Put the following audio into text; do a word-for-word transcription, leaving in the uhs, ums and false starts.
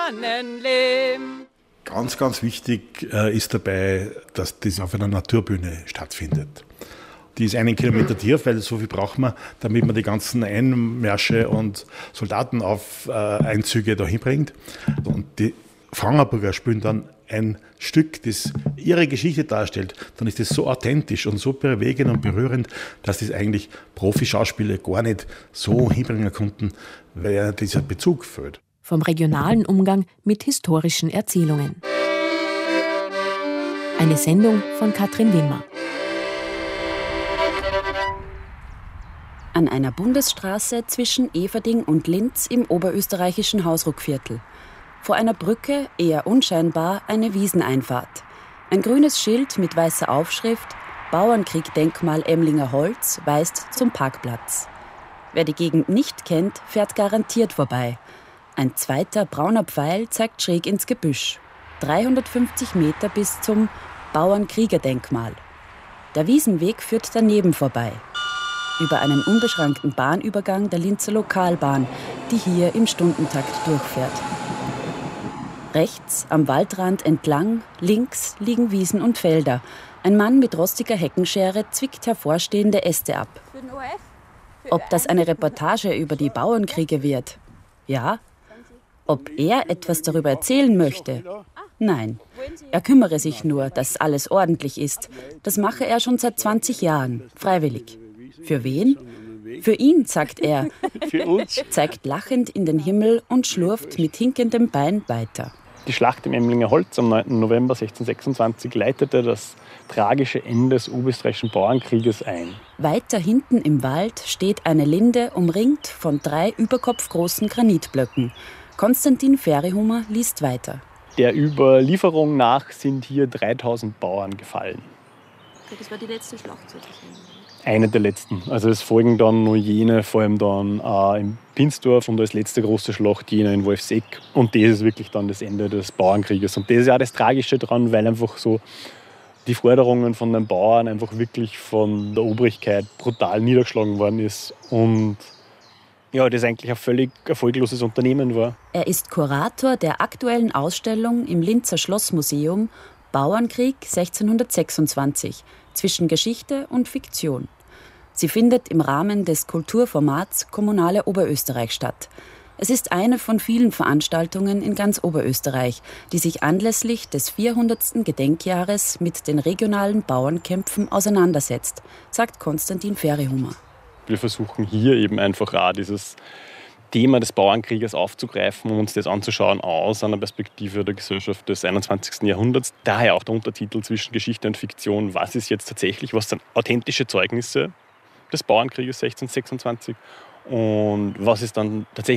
Tannenlehm. Ganz, ganz wichtig äh, ist dabei, dass das auf einer Naturbühne stattfindet. Die ist einen Kilometer tief, weil so viel braucht man, damit man die ganzen Einmärsche und Soldateneinzüge dahin bringt. Und die Frangerburger spielen dann ein Stück, das ihre Geschichte darstellt, dann ist das so authentisch und so bewegend und berührend, dass das eigentlich Profischauspieler gar nicht so hinbringen konnten, weil dieser Bezug fehlt. Vom regionalen Umgang mit historischen Erzählungen. Eine Sendung von Katrin Wimmer. An einer Bundesstraße zwischen Everding und Linz im oberösterreichischen Hausruckviertel. Vor einer Brücke, eher unscheinbar, eine Wieseneinfahrt. Ein grünes Schild mit weißer Aufschrift Bauernkrieg-Denkmal Emlinger Holz weist zum Parkplatz. Wer die Gegend nicht kennt, fährt garantiert vorbei. Ein zweiter brauner Pfeil zeigt schräg ins Gebüsch. dreihundertfünfzig Meter bis zum Bauernkriegerdenkmal. Der Wiesenweg führt daneben vorbei. Über einen unbeschränkten Bahnübergang der Linzer Lokalbahn, die hier im Stundentakt durchfährt. Rechts, am Waldrand entlang, links liegen Wiesen und Felder. Ein Mann mit rostiger Heckenschere zwickt hervorstehende Äste ab. Ob das eine Reportage über die Bauernkriege wird? Ja. Ob er etwas darüber erzählen möchte? Nein. Er kümmere sich nur, dass alles ordentlich ist. Das mache er schon seit zwanzig Jahren, freiwillig. Für wen? Für ihn, sagt er, zeigt lachend in den Himmel und schlurft mit hinkendem Bein weiter. Die Schlacht im Emlinger Holz am neunten November sechzehnhundertsechsundzwanzig leitete das tragische Ende des oberösterreichischen Bauernkrieges ein. Weiter hinten im Wald steht eine Linde, umringt von drei überkopfgroßen Granitblöcken. Konstantin Ferihumer liest weiter. Der Überlieferung nach sind hier dreitausend Bauern gefallen. Okay, das war die letzte Schlacht sozusagen. Eine der letzten. Also es folgen dann nur jene, vor allem dann äh, im Pinsdorf und als letzte große Schlacht jene in Wolfseck. Und das ist wirklich dann das Ende des Bauernkrieges. Und das ist ja das Tragische daran, weil einfach so die Forderungen von den Bauern einfach wirklich von der Obrigkeit brutal niedergeschlagen worden ist. Und ja, das eigentlich ein völlig erfolgloses Unternehmen war. Er ist Kurator der aktuellen Ausstellung im Linzer Schlossmuseum Bauernkrieg sechzehnhundertsechsundzwanzig zwischen Geschichte und Fiktion. Sie findet im Rahmen des Kulturformats Kommunale Oberösterreich statt. Es ist eine von vielen Veranstaltungen in ganz Oberösterreich, die sich anlässlich des vierhundertsten Gedenkjahres mit den regionalen Bauernkämpfen auseinandersetzt, sagt Konstantin Ferihumer. Wir versuchen hier eben einfach auch dieses Thema des Bauernkrieges aufzugreifen, um uns das anzuschauen aus einer Perspektive der Gesellschaft des einundzwanzigsten Jahrhunderts. Daher auch der Untertitel zwischen Geschichte und Fiktion. Was ist jetzt tatsächlich, was sind authentische Zeugnisse des Bauernkrieges sechzehnhundertsechsundzwanzig und was ist dann tatsächlich